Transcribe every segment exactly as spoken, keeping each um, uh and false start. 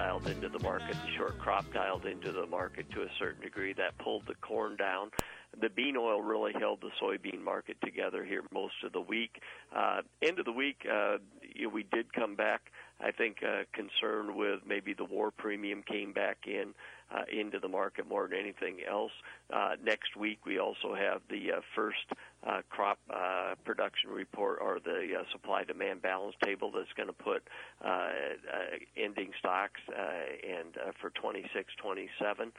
dialed into the market. The short crop dialed into the market to a certain degree. That pulled the corn down. The bean oil really held the soybean market together here most of the week. Uh, end of the week, uh, you know, we did come back. I think uh, concerned with maybe the war premium came back in uh, into the market more than anything else. Uh, next week, we also have the uh, first uh, crop uh, production report, or the uh, supply-demand balance table, that's going to put uh, uh, ending stocks uh, and uh, for twenty-six twenty-seven.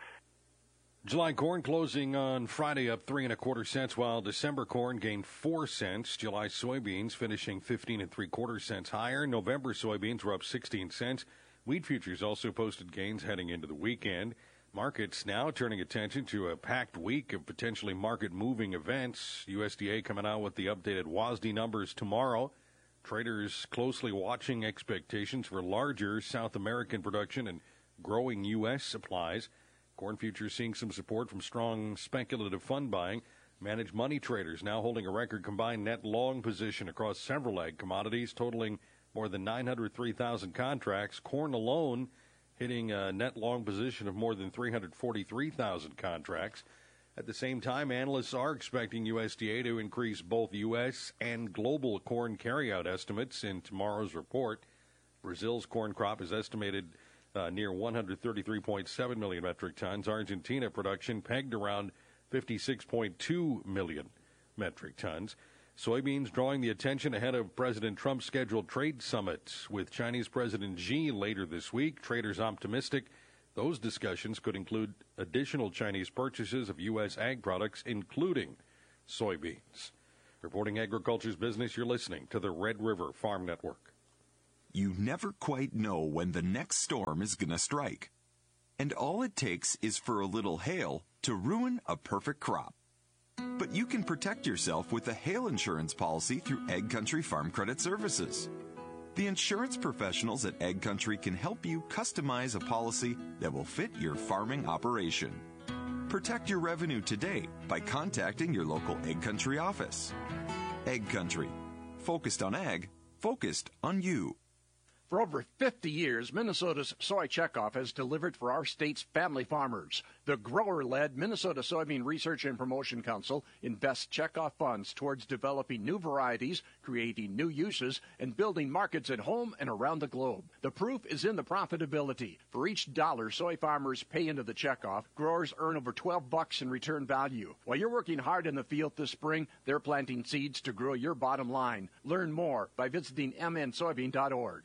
July corn closing on Friday up three and a quarter cents, while December corn gained four cents. July soybeans finishing fifteen and three quarter cents higher. November soybeans were up sixteen cents. Wheat futures also posted gains heading into the weekend. Markets now turning attention to a packed week of potentially market-moving events. U S D A coming out with the updated W A S D numbers tomorrow. Traders closely watching expectations for larger South American production and growing U S supplies. Corn futures seeing some support from strong speculative fund buying. Managed money traders now holding a record combined net long position across several ag commodities, totaling more than nine hundred three thousand contracts. Corn alone hitting a net long position of more than three hundred forty-three thousand contracts. At the same time, analysts are expecting U S D A to increase both U S and global corn carryout estimates in tomorrow's report. Brazil's corn crop is estimated Uh, near one hundred thirty-three point seven million metric tons. Argentina production pegged around fifty-six point two million metric tons. Soybeans drawing the attention ahead of President Trump's scheduled trade summit with Chinese President Xi later this week. Traders optimistic those discussions could include additional Chinese purchases of U S ag products, including soybeans. Reporting Agriculture's Business, you're listening to the Red River Farm Network. You never quite know when the next storm is going to strike. And all it takes is for a little hail to ruin a perfect crop. But you can protect yourself with a hail insurance policy through Ag Country Farm Credit Services. The insurance professionals at Ag Country can help you customize a policy that will fit your farming operation. Protect your revenue today by contacting your local Ag Country office. Ag Country. Focused on ag. Focused on you. For over fifty years, Minnesota's Soy Checkoff has delivered for our state's family farmers. The grower-led Minnesota Soybean Research and Promotion Council invests checkoff funds towards developing new varieties, creating new uses, and building markets at home and around the globe. The proof is in the profitability. For each dollar soy farmers pay into the checkoff, growers earn over twelve bucks in return value. While you're working hard in the field this spring, they're planting seeds to grow your bottom line. Learn more by visiting m n soybean dot org.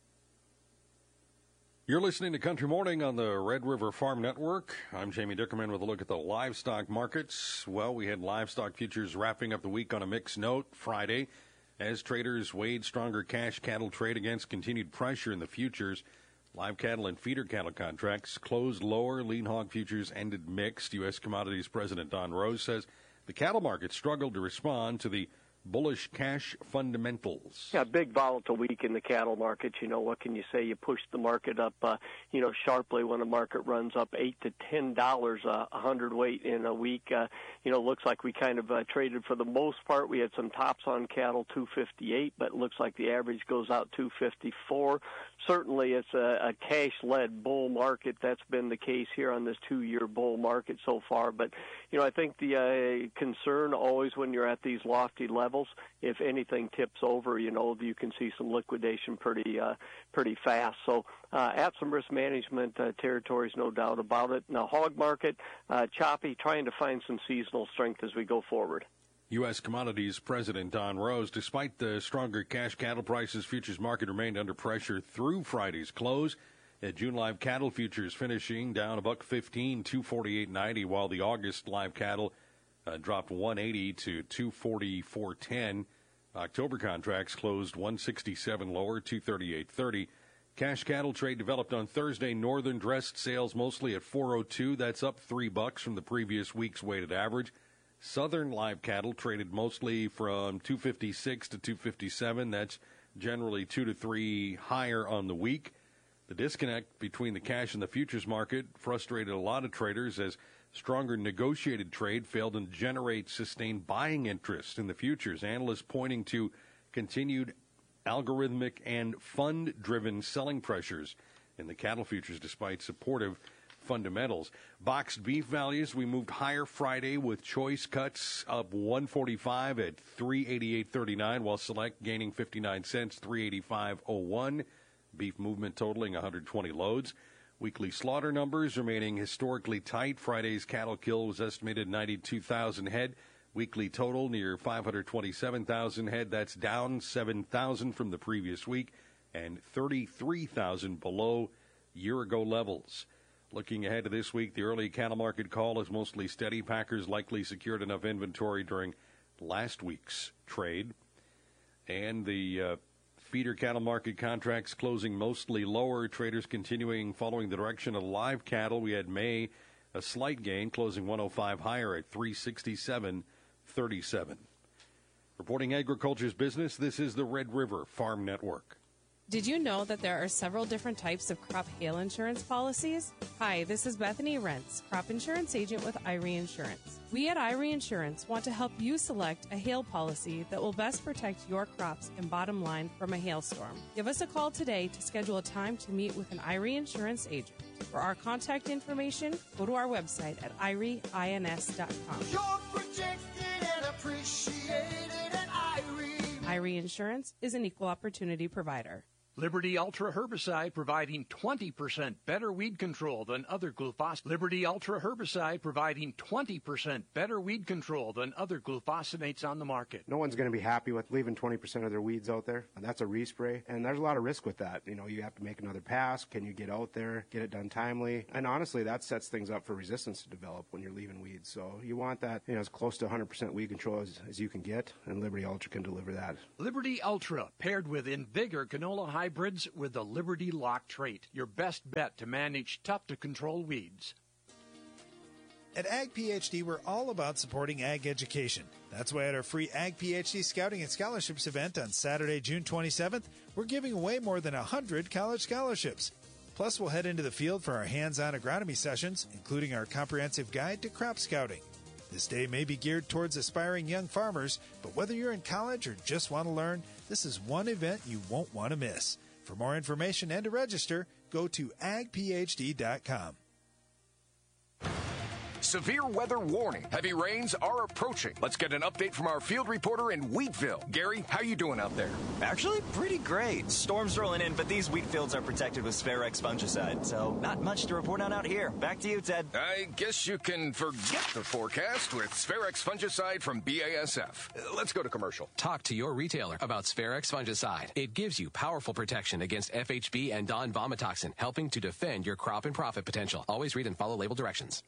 You're listening to Country Morning on the Red River Farm Network. I'm Jamie Dickerman with a look at the livestock markets. Well, we had livestock futures wrapping up the week on a mixed note Friday as traders weighed stronger cash cattle trade against continued pressure in the futures. Live cattle and feeder cattle contracts closed lower. Lean hog futures ended mixed. U S Commodities President Don Rose says the cattle market struggled to respond to the bullish cash fundamentals. Yeah, big volatile week in the cattle market. You know, what can you say? You push the market up, uh, you know, sharply when the market runs up eight to ten dollars a hundredweight in a week. Uh, you know, looks like we kind of uh, traded for the most part. We had some tops on cattle, two fifty-eight, but it looks like the average goes out two fifty-four. Certainly, it's a, a cash-led bull market. That's been the case here on this two-year bull market so far. But you know, I think the uh, concern always when you're at these lofty levels, if anything tips over, you know, you can see some liquidation pretty uh, pretty fast. So uh, at some risk management uh, territories, no doubt about it. Now, hog market, uh, choppy, trying to find some seasonal strength as we go forward. U S Commodities President Don Rose, despite the stronger cash cattle prices, futures market remained under pressure through Friday's close. At June live cattle futures finishing down a buck fifteen, two forty-eight ninety, while the August live cattle uh, dropped one eighty to two forty-four ten. October contracts closed one sixty-seven lower, two thirty-eight thirty. Cash cattle trade developed on Thursday. Northern dressed sales mostly at four oh two. That's up three bucks from the previous week's weighted average. Southern live cattle traded mostly from two fifty-six to two fifty-seven. That's generally two to three higher on the week. The disconnect between the cash and the futures market frustrated a lot of traders as stronger negotiated trade failed to generate sustained buying interest in the futures. Analysts pointing to continued algorithmic and fund-driven selling pressures in the cattle futures despite supportive fundamentals. Boxed beef values, we moved higher Friday with choice cuts up one forty-five at three eighty-eight thirty-nine, while select gaining fifty-nine cents, three eighty-five oh one. Beef movement totaling one hundred twenty loads. Weekly slaughter numbers remaining historically tight. Friday's cattle kill was estimated ninety-two thousand head. Weekly total near five hundred twenty-seven thousand head. That's down seven thousand from the previous week and thirty-three thousand below year-ago levels. Looking ahead to this week, the early cattle market call is mostly steady. Packers likely secured enough inventory during last week's trade. And the uh, feeder cattle market contracts closing mostly lower. Traders continuing following the direction of live cattle. We had May a slight gain, closing one oh five higher at three sixty-seven thirty-seven. Reporting agriculture's business, this is the Red River Farm Network. Did you know that there are several different types of crop hail insurance policies? Hi, this is Bethany Rentz, crop insurance agent with I R E Insurance. We at I R E Insurance want to help you select a hail policy that will best protect your crops and bottom line from a hailstorm. Give us a call today to schedule a time to meet with an I R E Insurance agent. For our contact information, go to our website at I R E ins dot com. You're protected and appreciated at I R E. I R E Insurance is an equal opportunity provider. Liberty Ultra Herbicide providing twenty percent better weed control than other glufosinate. Liberty Ultra Herbicide providing twenty percent better weed control than other glufosinates on the market. No one's going to be happy with leaving twenty percent of their weeds out there. That's a respray, and there's a lot of risk with that. You know, you have to make another pass. Can you get out there, get it done timely? And honestly, that sets things up for resistance to develop when you're leaving weeds. So you want that, you know, as close to one hundred percent weed control as, as you can get, and Liberty Ultra can deliver that. Liberty Ultra, paired with InVigor canola hybrids with the Liberty Lock trait, your best bet to manage tough-to-control weeds. At Ag PhD, we're all about supporting ag education. That's why at our free Ag PhD Scouting and Scholarships event on Saturday, June twenty-seventh, we're giving away more than one hundred college scholarships. Plus, we'll head into the field for our hands-on agronomy sessions, including our comprehensive guide to crop scouting. This day may be geared towards aspiring young farmers, but whether you're in college or just want to learn, this is one event you won't want to miss. For more information and to register, go to ag p h d dot com. Severe weather warning. Heavy rains are approaching. Let's get an update from our field reporter in Wheatville. Gary, how you doing out there? Actually, pretty great. Storms rolling in, but these wheat fields are protected with Spharex fungicide, so not much to report on out here. Back to you, Ted. I guess you can forget the forecast with Spharex fungicide from B A S F. Uh, let's go to commercial. Talk to your retailer about Spharex fungicide. It gives you powerful protection against F H B and Don vomitoxin, helping to defend your crop and profit potential. Always read and follow label directions.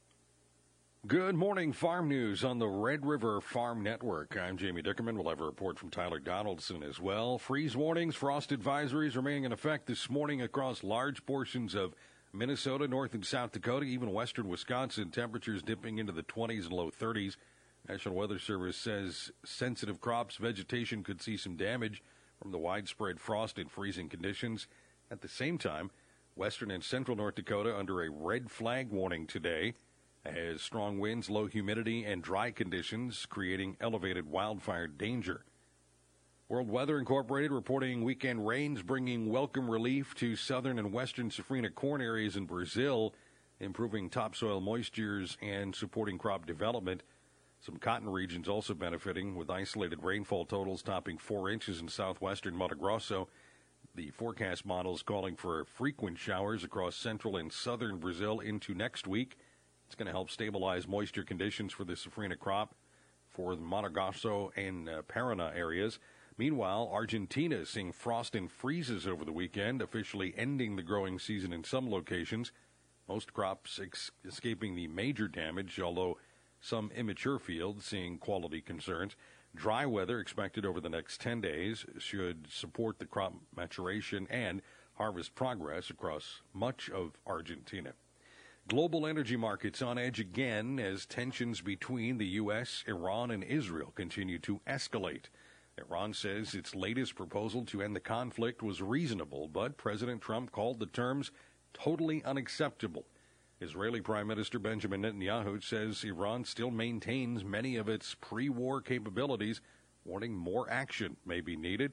Good morning, Farm News on the Red River Farm Network. I'm Jamie Dickerman. We'll have a report from Tyler Donaldson as well. Freeze warnings, frost advisories remaining in effect this morning across large portions of Minnesota, North and South Dakota, even western Wisconsin. Temperatures dipping into the twenties and low thirties. National Weather Service says sensitive crops, vegetation could see some damage from the widespread frost and freezing conditions. At the same time, western and central North Dakota under a red flag warning today, as strong winds, low humidity, and dry conditions creating elevated wildfire danger. World Weather Incorporated reporting weekend rains bringing welcome relief to southern and western safrinha corn areas in Brazil, improving topsoil moistures and supporting crop development. Some cotton regions also benefiting with isolated rainfall totals topping four inches in southwestern Mato Grosso. The forecast models calling for frequent showers across central and southern Brazil into next week. It's going to help stabilize moisture conditions for the safrinha crop for the Mato Grosso and uh, Paraná areas. Meanwhile, Argentina is seeing frost and freezes over the weekend, officially ending the growing season in some locations. Most crops ex- escaping the major damage, although some immature fields seeing quality concerns. Dry weather expected over the next ten days should support the crop maturation and harvest progress across much of Argentina. Global energy markets on edge again as tensions between the U S, Iran, and Israel continue to escalate. Iran says its latest proposal to end the conflict was reasonable, but President Trump called the terms totally unacceptable. Israeli Prime Minister Benjamin Netanyahu says Iran still maintains many of its pre-war capabilities, warning more action may be needed.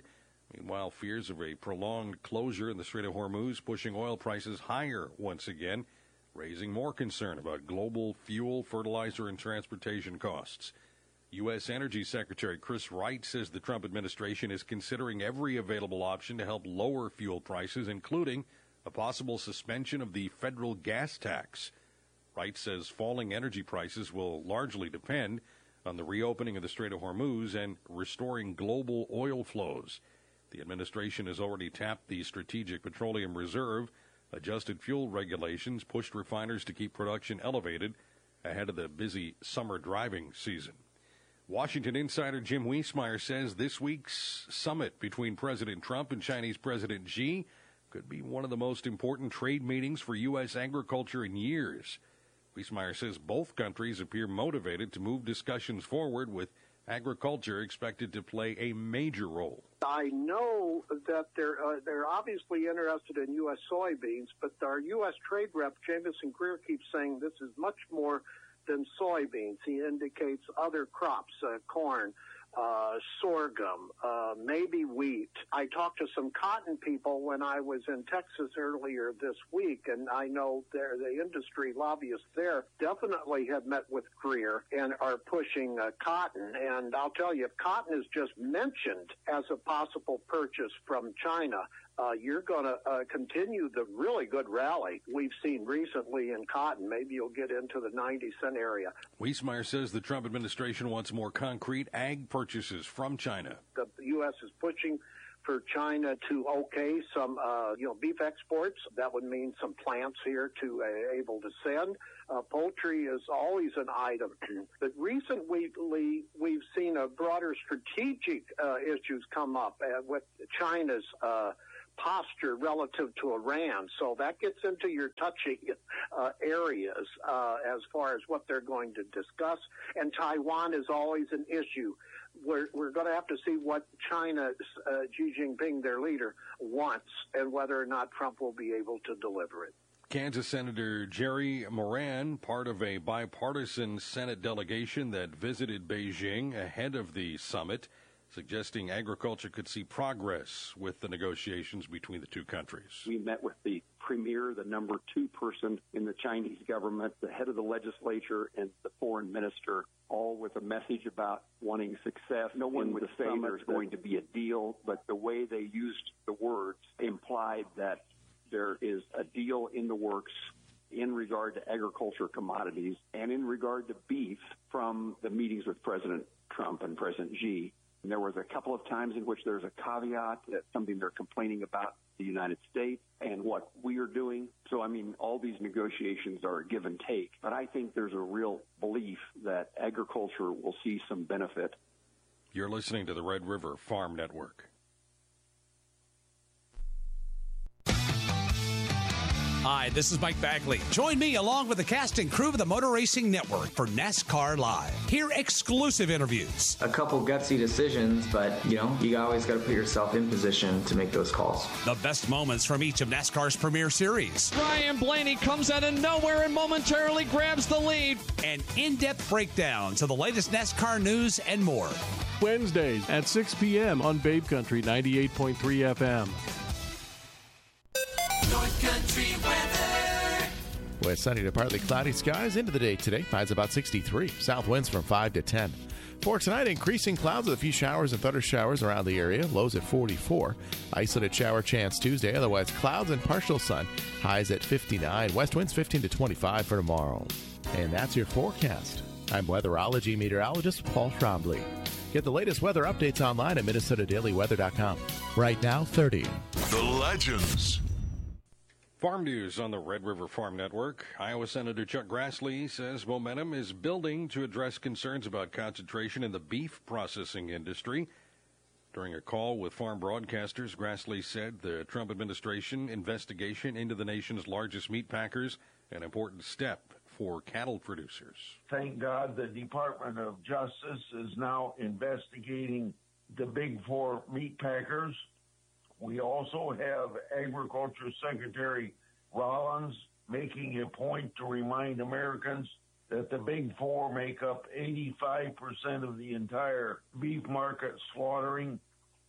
Meanwhile, fears of a prolonged closure in the Strait of Hormuz pushing oil prices higher once again, raising more concern about global fuel, fertilizer, and transportation costs. U S. Energy Secretary Chris Wright says the Trump administration is considering every available option to help lower fuel prices, including a possible suspension of the federal gas tax. Wright says falling energy prices will largely depend on the reopening of the Strait of Hormuz and restoring global oil flows. The administration has already tapped the Strategic Petroleum Reserve. Adjusted fuel regulations pushed refiners to keep production elevated ahead of the busy summer driving season. Washington insider Jim Wiesmeyer says this week's summit between President Trump and Chinese President Xi could be one of the most important trade meetings for U S agriculture in years. Wiesmeyer says both countries appear motivated to move discussions forward, with agriculture expected to play a major role. I know that they're uh, they're obviously interested in U S soybeans, but our U S trade rep, Jamison Greer, keeps saying this is much more than soybeans. He indicates other crops, uh, corn, uh, sorghum, uh, maybe wheat. I talked to some cotton people when I was in Texas earlier this week, and I know they're, the industry lobbyists there definitely have met with Greer and are pushing uh, cotton. And I'll tell you, if cotton is just mentioned as a possible purchase from China, Uh, you're going to uh, continue the really good rally we've seen recently in cotton. Maybe you'll get into the ninety cent area. Wiesmeyer says the Trump administration wants more concrete ag purchases from China. The U S is pushing for China to okay some, uh, you know, beef exports. That would mean some plants here to uh, able to send. Uh, poultry is always an item. But recently, we've seen a broader strategic uh, issues come up uh, with China's uh, posture relative to Iran. So that gets into your touchy uh, areas uh, as far as what they're going to discuss. And Taiwan is always an issue. We're, we're going to have to see what China, uh, Xi Jinping, their leader, wants and whether or not Trump will be able to deliver it. Kansas Senator Jerry Moran, part of a bipartisan Senate delegation that visited Beijing ahead of the summit, suggesting agriculture could see progress with the negotiations between the two countries. We met with the premier, the number two person in the Chinese government, the head of the legislature, and the foreign minister, all with a message about wanting success. No one would say there's going to be a deal, but the way they used the words implied that there is a deal in the works in regard to agriculture commodities and in regard to beef from the meetings with President Trump and President Xi. And there was a couple of times in which there's a caveat, that's something they're complaining about the United States and what we are doing. So, I mean, all these negotiations are a give and take. But I think there's a real belief that agriculture will see some benefit. You're listening to the Red River Farm Network. Hi, this is Mike Bagley. Join me along with the cast and crew of the Motor Racing Network for NASCAR Live. Hear exclusive interviews. A couple gutsy decisions, but, you know, you always got to put yourself in position to make those calls. The best moments from each of NASCAR's premier series. Ryan Blaney comes out of nowhere and momentarily grabs the lead. And in-depth breakdowns of the latest NASCAR news and more. Wednesdays at six p.m. on Babe Country ninety-eight point three F M. North Country weather. With sunny to partly cloudy skies into the day today. Highs about sixty-three. South winds from five to ten. For tonight, increasing clouds with a few showers and thunder showers around the area. Lows at forty-four. Isolated shower chance Tuesday. Otherwise, clouds and partial sun. Highs at fifty-nine. West winds fifteen to twenty-five for tomorrow. And that's your forecast. I'm weatherology meteorologist Paul Trombley. Get the latest weather updates online at Minnesota Daily Weather dot com. Right now, thirty. The Legends. Farm news on the Red River Farm Network. Iowa Senator Chuck Grassley says momentum is building to address concerns about concentration in the beef processing industry. During a call with farm broadcasters, Grassley said the Trump administration investigation into the nation's largest meat packers an important step for cattle producers. Thank God the Department of Justice is now investigating the big four meat packers. We also have Agriculture Secretary Rollins making a point to remind Americans that the big four make up eighty-five percent of the entire beef market slaughtering.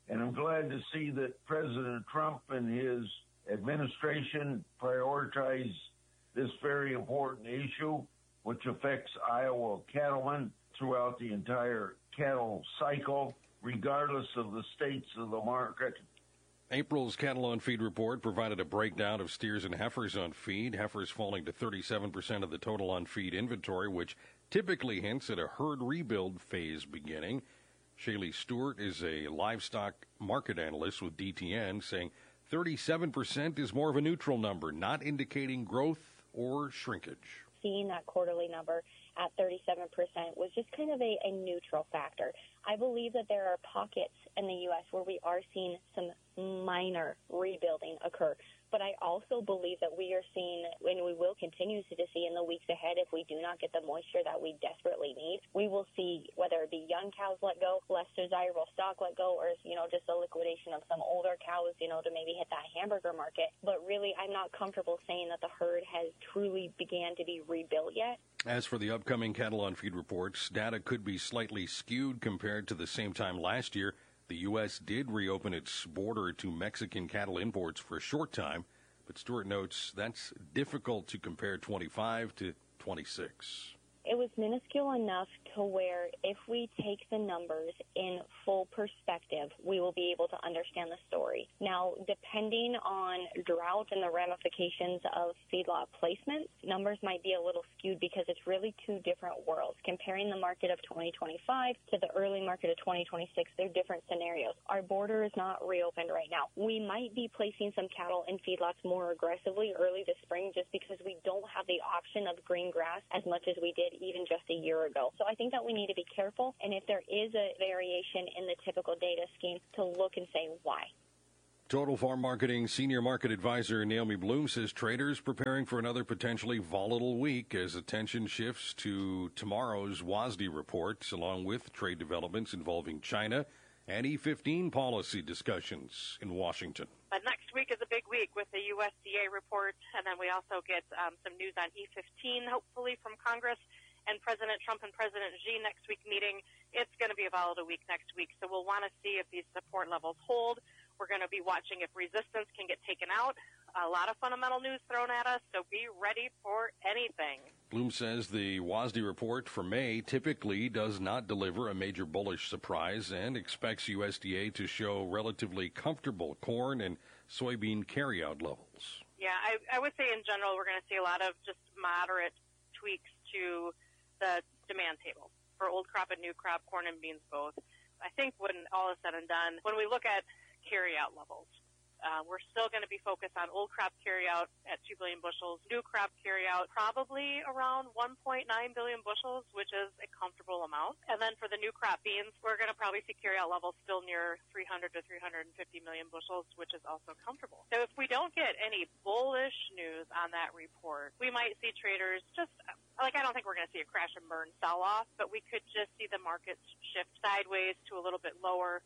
And I'm glad to see that President Trump and his administration prioritize this very important issue, which affects Iowa cattlemen throughout the entire cattle cycle, regardless of the states of the market. April's cattle on feed report provided a breakdown of steers and heifers on feed, heifers falling to thirty-seven percent of the total on feed inventory, which typically hints at a herd rebuild phase beginning. Shaylee Stewart is a livestock market analyst with D T N, saying thirty-seven percent is more of a neutral number, not indicating growth or shrinkage. Seeing that quarterly number at thirty-seven percent was just kind of a, a neutral factor. I believe that there are pockets in the U S where we are seeing some minor rebuilding occur. But I also believe that we are seeing, and we will continue to see in the weeks ahead, if we do not get the moisture that we desperately need, we will see whether it be young cows let go, less desirable stock let go, or, you know, just a liquidation of some older cows, you know, to maybe hit that hamburger market. But really, I'm not comfortable saying that the herd has truly began to be rebuilt yet. As for the upcoming cattle on feed reports, data could be slightly skewed compared to the same time last year. The U S did reopen its border to Mexican cattle imports for a short time, but Stewart notes that's difficult to compare twenty-five to twenty-six. It was minuscule enough to where if we take the numbers in full perspective, we will be able to understand the story. Now, depending on drought and the ramifications of feedlot placements, numbers might be a little skewed because it's really two different worlds. Comparing the market of twenty twenty-five to the early market of twenty twenty-six, they're different scenarios. Our border is not reopened right now. We might be placing some cattle in feedlots more aggressively early this spring just because we don't have the option of green grass as much as we did even just a year ago. So I think that we need to be careful, and if there is a variation in the typical data scheme, to look and say why. Total Farm Marketing Senior Market Advisor Naomi Bloom says traders preparing for another potentially volatile week as attention shifts to tomorrow's W A S D reports, along with trade developments involving China and E fifteen policy discussions in Washington. But next week is a big week with the U S D A report, and then we also get um, some news on E fifteen, hopefully, from Congress. And President Trump and President Xi next week meeting. It's going to be a volatile week next week, so we'll want to see if these support levels hold. We're going to be watching if resistance can get taken out. A lot of fundamental news thrown at us, so be ready for anything. Bloom says the W A S D report for May typically does not deliver a major bullish surprise and expects U S D A to show relatively comfortable corn and soybean carryout levels. Yeah, I, I would say in general we're going to see a lot of just moderate tweaks to the demand table for old crop and new crop, corn and beans both. I think when all is said and done, when we look at carryout levels, Uh, we're still going to be focused on old crop carryout at two billion bushels, new crop carryout probably around one point nine billion bushels, which is a comfortable amount. And then for the new crop beans, we're going to probably see carryout levels still near three hundred to three hundred fifty million bushels, which is also comfortable. So if we don't get any bullish news on that report, we might see traders just, like I don't think we're going to see a crash and burn sell-off, but we could just see the markets shift sideways to a little bit lower.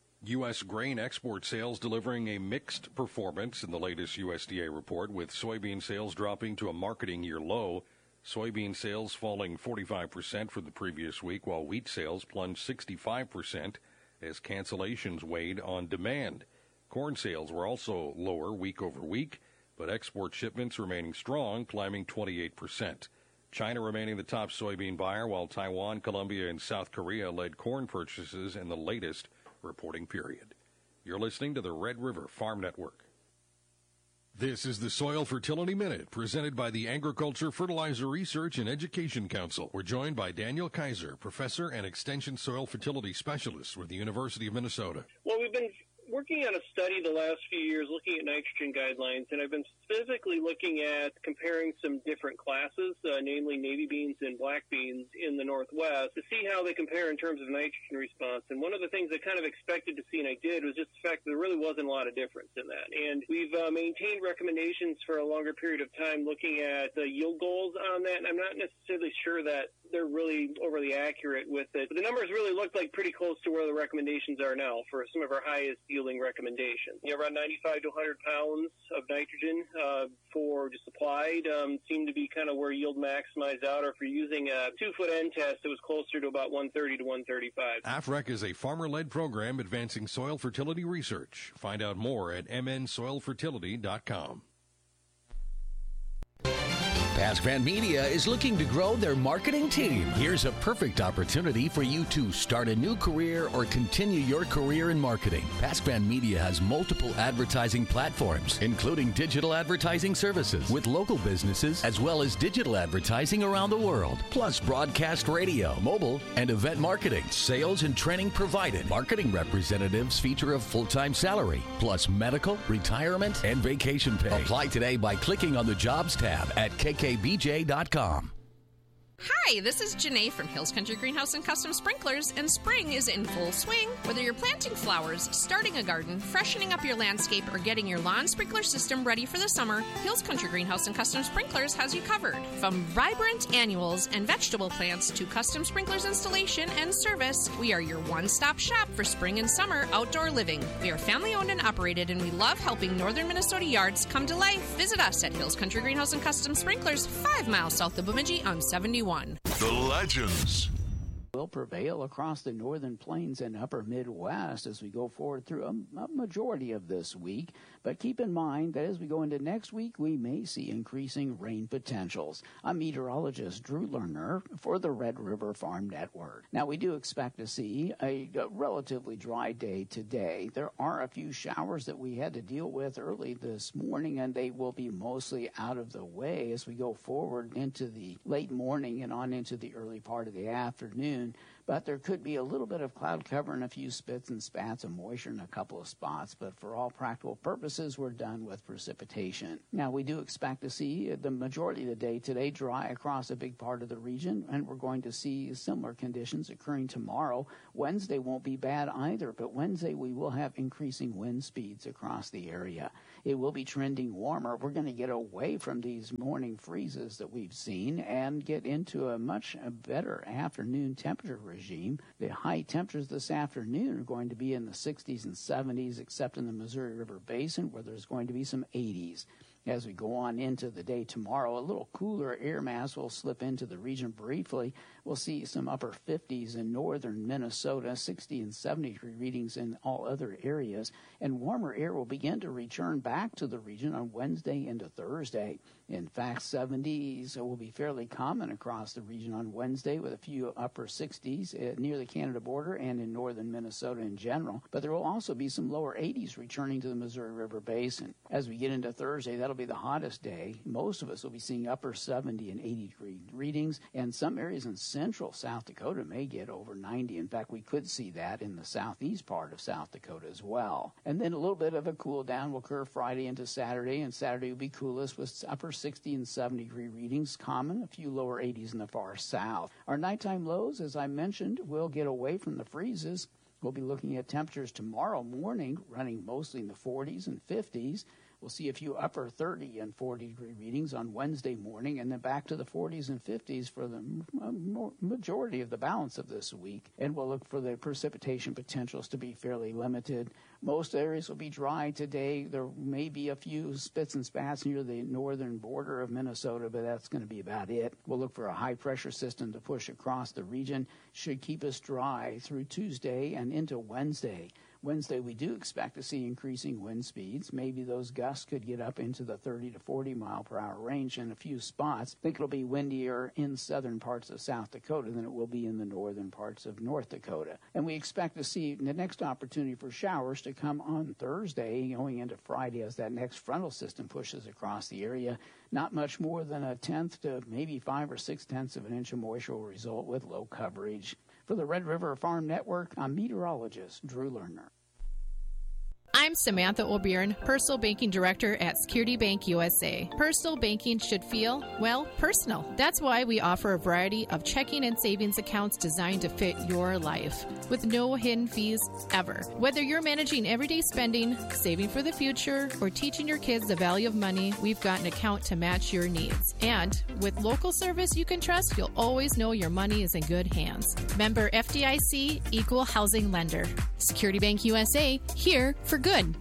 U S grain export sales delivering a mixed performance in the latest U S D A report, with soybean sales dropping to a marketing year low. Soybean sales falling forty-five percent for the previous week, while wheat sales plunged sixty-five percent as cancellations weighed on demand. Corn sales were also lower week over week, but export shipments remaining strong, climbing twenty-eight percent. China remaining the top soybean buyer, while Taiwan, Colombia, and South Korea led corn purchases in the latest reporting period. You're listening to the Red River Farm Network. This is the Soil Fertility Minute, presented by the Agriculture, Fertilizer Research and Education Council. We're joined by Daniel Kaiser, professor and extension soil fertility specialist with the University of Minnesota. Well, we've been working on a study the last few years looking at nitrogen guidelines, and I've been specifically looking at comparing some different classes, uh, namely navy beans and black beans in the Northwest, to see how they compare in terms of nitrogen response. And one of the things I kind of expected to see, and I did, was just the fact that there really wasn't a lot of difference in that. And we've uh, maintained recommendations for a longer period of time looking at the yield goals on that, and I'm not necessarily sure that they're really overly accurate with it. But the numbers really look like pretty close to where the recommendations are now for some of our highest yield yielding recommendation. You know, around ninety-five to one hundred pounds of nitrogen uh, for just applied um, seemed to be kind of where yield maximized out, or if you're using a two-foot end test, it was closer to about one thirty to one thirty-five. A F R E C is a farmer-led program advancing soil fertility research. Find out more at m n soil fertility dot com. Pascran Media is looking to grow their marketing team. Here's a perfect opportunity for you to start a new career or continue your career in marketing. Pascran Media has multiple advertising platforms, including digital advertising services with local businesses, as well as digital advertising around the world, plus broadcast radio, mobile, and event marketing. Sales and training provided. Marketing representatives feature a full-time salary, plus medical, retirement, and vacation pay. Apply today by clicking on the Jobs tab at k k b j dot com. Hi, this is Janae from Hills Country Greenhouse and Custom Sprinklers, and spring is in full swing. Whether you're planting flowers, starting a garden, freshening up your landscape, or getting your lawn sprinkler system ready for the summer, Hills Country Greenhouse and Custom Sprinklers has you covered. From vibrant annuals and vegetable plants to custom sprinklers installation and service, we are your one-stop shop for spring and summer outdoor living. We are family-owned and operated, and we love helping northern Minnesota yards come to life. Visit us at Hills Country Greenhouse and Custom Sprinklers, five miles south of Bemidji on seventy-one. The Legends will prevail across the northern plains and upper Midwest as we go forward through a, a majority of this week. But keep in mind that as we go into next week, we may see increasing rain potentials. I'm meteorologist Drew Lerner for the Red River Farm Network. Now, we do expect to see a, a relatively dry day today. There are a few showers that we had to deal with early this morning, and they will be mostly out of the way as we go forward into the late morning and on into the early part of the afternoon. But there could be a little bit of cloud cover and a few spits and spats of moisture in a couple of spots. But for all practical purposes, we're done with precipitation. Now, we do expect to see the majority of the day today dry across a big part of the region, and we're going to see similar conditions occurring tomorrow. Wednesday won't be bad either, but Wednesday we will have increasing wind speeds across the area. It will be trending warmer. We're going to get away from these morning freezes that we've seen and get into a much better afternoon temperature regime. The high temperatures this afternoon are going to be in the sixties and seventies, except in the Missouri River Basin, where there's going to be some eighties. As we go on into the day tomorrow, a little cooler air mass will slip into the region briefly. We'll see some upper fifties in northern Minnesota, sixty and seventy degree readings in all other areas, and warmer air will begin to return back to the region on Wednesday into Thursday. In fact, seventies will be fairly common across the region on Wednesday, with a few upper sixties near the Canada border and in northern Minnesota in general. But there will also be some lower eighties returning to the Missouri River Basin. As we get into Thursday, that'll be the hottest day. Most of us will be seeing upper seventy and eighty degree readings, and some areas in central South Dakota may get over ninety. In fact, we could see that in the southeast part of South Dakota as well. And then a little bit of a cool down will occur Friday into Saturday, and Saturday will be coolest with upper sixty and seventy degree readings common, a few lower eighties in the far south. Our nighttime lows, as I mentioned, will get away from the freezes. We'll be looking at temperatures tomorrow morning running mostly in the forties and fifties. We'll see a few upper thirty and forty degree readings on Wednesday morning, and then back to the forties and fifties for the majority of the balance of this week. And we'll look for the precipitation potentials to be fairly limited. Most areas will be dry today. There may be a few spits and spats near the northern border of Minnesota, but that's going to be about it. We'll look for a high-pressure system to push across the region. Should keep us dry through Tuesday and into Wednesday. Wednesday, we do expect to see increasing wind speeds. Maybe those gusts could get up into the thirty to forty mile per hour range in a few spots. I think it'll be windier in southern parts of South Dakota than it will be in the northern parts of North Dakota. And we expect to see the next opportunity for showers to come on Thursday, going into Friday as that next frontal system pushes across the area. Not much more than a tenth to maybe five or six tenths of an inch of moisture will result with low coverage. For the Red River Farm Network, I'm meteorologist Drew Lerner. I'm Samantha O'Byrne, Personal Banking Director at Security Bank U S A. Personal banking should feel, well, personal. That's why we offer a variety of checking and savings accounts designed to fit your life, with no hidden fees ever. Whether you're managing everyday spending, saving for the future, or teaching your kids the value of money, we've got an account to match your needs. And with local service you can trust, you'll always know your money is in good hands. Member F D I C, Equal Housing Lender. Security Bank U S A, here for good.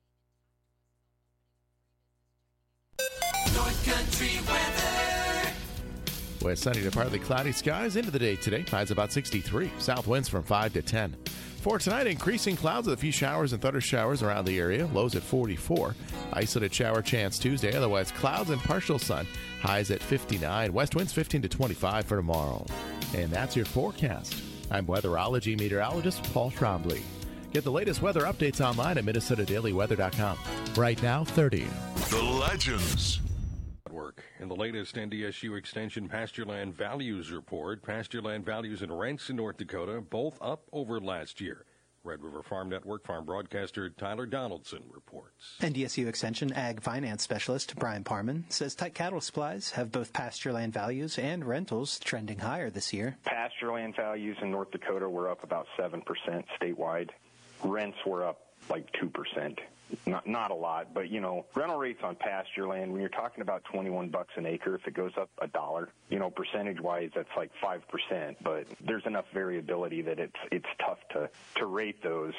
North Country weather. West sunny to partly cloudy skies into the day today. Highs about sixty-three. South winds from five to ten. For tonight, increasing clouds with a few showers and thunder showers around the area. Lows at forty-four. Isolated shower chance Tuesday. Otherwise, clouds and partial sun. Highs at fifty-nine. West winds fifteen to twenty-five for tomorrow. And that's your forecast. I'm weatherology meteorologist Paul Trombley. Get the latest weather updates online at Minnesota Daily Weather dot com. Right now, thirty. The Legends. In the latest N D S U Extension Pastureland Values Report, pastureland values and rents in North Dakota both up over last year. Red River Farm Network farm broadcaster Tyler Donaldson reports. N D S U Extension Ag Finance Specialist Brian Parman says tight cattle supplies have both pastureland values and rentals trending higher this year. Pastureland values in North Dakota were up about seven percent statewide. Rents were up like two percent. Not not a lot, but, you know, rental rates on pasture land, when you're talking about twenty-one bucks an acre, if it goes up a dollar, you know, percentage-wise, that's like five percent. But there's enough variability that it's it's tough to, to rate those.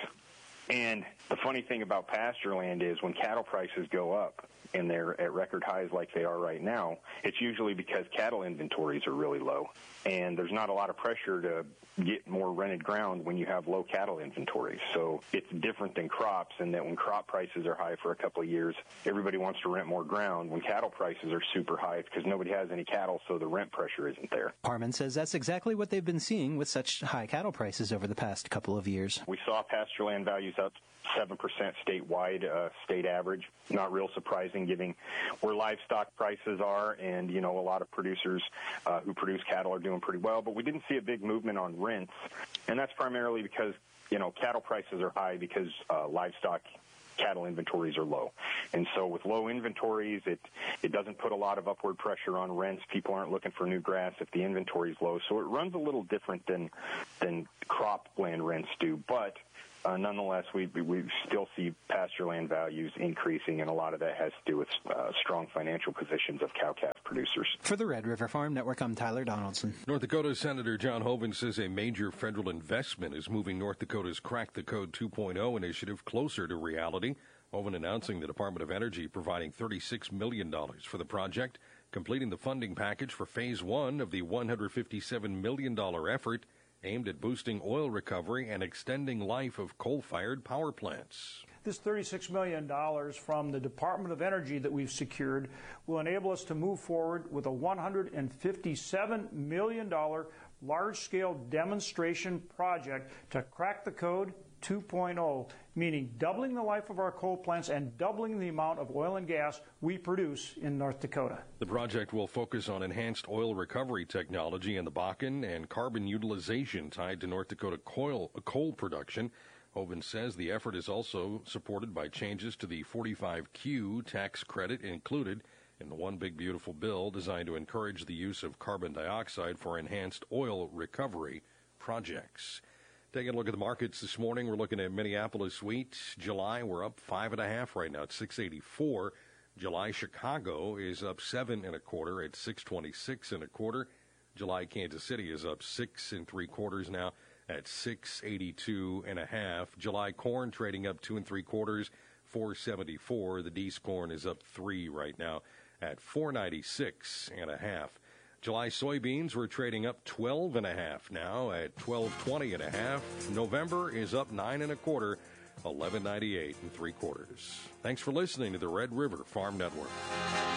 And the funny thing about pasture land is when cattle prices go up and they're at record highs like they are right now, it's usually because cattle inventories are really low. And there's not a lot of pressure to get more rented ground when you have low cattle inventories. So it's different than crops in that when crop prices are high for a couple of years, everybody wants to rent more ground. When cattle prices are super high, it's because nobody has any cattle, so the rent pressure isn't there. Parman says that's exactly what they've been seeing with such high cattle prices over the past couple of years. We saw pasture land values up seven percent statewide, uh, state average. Not real surprising given where livestock prices are, and, you know, a lot of producers uh, who produce cattle are doing pretty well. But we didn't see a big movement on rents, and that's primarily because, you know, cattle prices are high because uh, livestock cattle inventories are low. And so with low inventories, it, it doesn't put a lot of upward pressure on rents. People aren't looking for new grass if the inventory is low. So it runs a little different than, than crop land rents do. But Uh, nonetheless, we, we still see pasture land values increasing, and a lot of that has to do with uh, strong financial positions of cow-calf producers. For the Red River Farm Network, I'm Tyler Donaldson. North Dakota Senator John Hoeven says a major federal investment is moving North Dakota's Crack the Code two point oh initiative closer to reality. Hoeven announcing the Department of Energy providing thirty-six million dollars for the project, completing the funding package for Phase one of the one hundred fifty-seven million dollars effort aimed at boosting oil recovery and extending life of coal-fired power plants. This thirty-six million dollars from the Department of Energy that we've secured will enable us to move forward with a one hundred fifty-seven million dollars large-scale demonstration project to crack the code two point oh, meaning doubling the life of our coal plants and doubling the amount of oil and gas we produce in North Dakota. The project will focus on enhanced oil recovery technology in the Bakken and carbon utilization tied to North Dakota coal, coal production. Hoeven says the effort is also supported by changes to the forty-five Q tax credit included in the One Big Beautiful Bill designed to encourage the use of carbon dioxide for enhanced oil recovery projects. Taking a look at the markets this morning, we're looking at Minneapolis wheat. July, we're up five and a half right now at six eighty-four. July Chicago is up seven and a quarter at six twenty-six and a quarter. July Kansas City is up six and three quarters now at six eighty-two and a half. July corn trading up two and three quarters, four seventy-four. The D's corn is up three right now at four ninety-six and a half. July soybeans were trading up twelve and a half now at twelve twenty and a half. November is up nine and a quarter, eleven ninety-eight and three quarters. Thanks for listening to the Red River Farm Network.